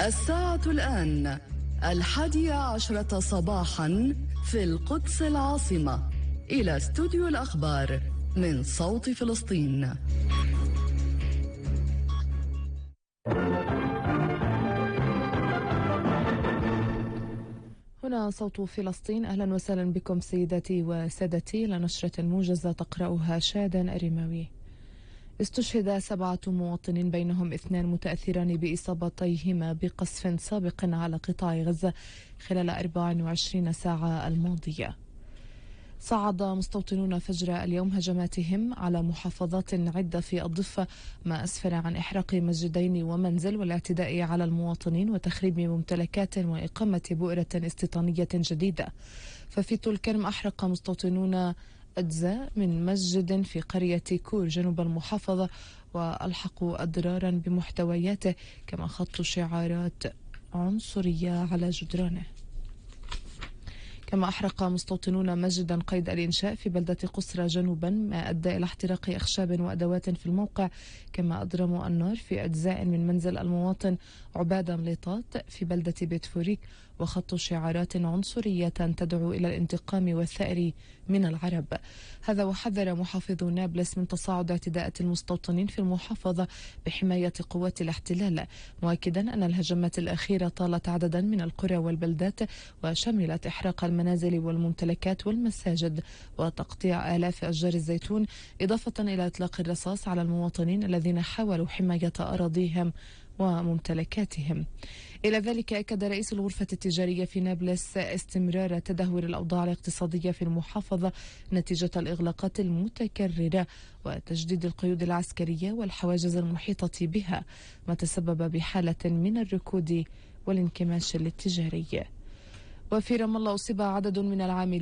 الساعة الآن 11:00 صباحا في القدس العاصمة. إلى استوديو الأخبار من صوت فلسطين. هنا صوت فلسطين. أهلا وسهلا بكم سيداتي وسادتي لنشرة موجزة تقرأها شادن الرماوي. استشهد 7 مواطنين بينهم 2 متأثران بإصابتيهما بقصف سابق على قطاع غزة خلال 24 ساعة الماضية. صعد مستوطنون فجر اليوم هجماتهم على محافظات عدة في الضفة، ما أسفر عن إحراق مسجدين ومنزل والاعتداء على المواطنين وتخريب ممتلكات وإقامة بؤرة استيطانية جديدة. ففي طول كرم أحرق مستوطنون أجزاء من مسجد في قرية كور جنوب المحافظة وألحقوا أضرارا بمحتوياته، كما خطوا شعارات عنصرية على جدرانه. كما أحرق مستوطنون مسجدا قيد الإنشاء في بلدة قصرى جنوبا، ما أدى إلى احتراق أخشاب وأدوات في الموقع، كما أضرموا النار في أجزاء من منزل المواطن عبادة مليطات في بلدة بيت فوريك، وخطوا شعارات عنصرية تدعو إلى الانتقام والثأر من العرب. هذا وحذر محافظ نابلس من تصاعد اعتداءات المستوطنين في المحافظة بحماية قوات الاحتلال، مؤكدا أن الهجمات الأخيرة طالت عددا من القرى والبلدات، وشملت إحراق المنازل والممتلكات والمساجد وتقطيع آلاف أشجار الزيتون، إضافة إلى إطلاق الرصاص على المواطنين الذين حاولوا حماية أراضيهم وممتلكاتهم. إلى ذلك أكد رئيس الغرفة التجارية في نابلس استمرار تدهور الأوضاع الاقتصادية في المحافظة نتيجة الإغلاقات المتكررة وتجديد القيود العسكرية والحواجز المحيطة بها، ما تسبب بحالة من الركود والانكماش التجاري. وفي رام الله أصيب عدد من العاملين